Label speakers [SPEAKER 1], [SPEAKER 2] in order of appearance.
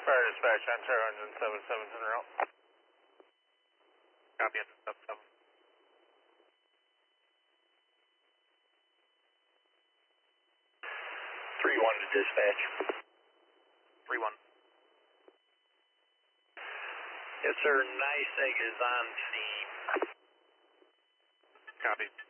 [SPEAKER 1] Fire dispatch, Ontario engine 77's en route.
[SPEAKER 2] Copy, engine 77.
[SPEAKER 3] 3-1 to dispatch.
[SPEAKER 2] 3-1.
[SPEAKER 3] Yes, sir. NYSEG is on scene.
[SPEAKER 2] Copy.